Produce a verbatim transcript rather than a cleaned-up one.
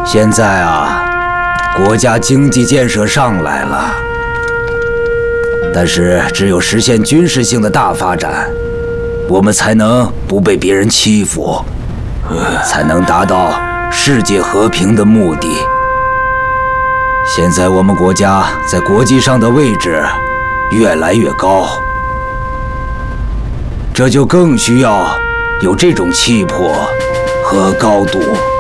现在啊，国家经济建设上来了，但是只有实现军事性的大发展，我们才能不被别人欺负，才能达到世界和平的目的。现在我们国家在国际上的位置越来越高，这就更需要有这种气魄和高度。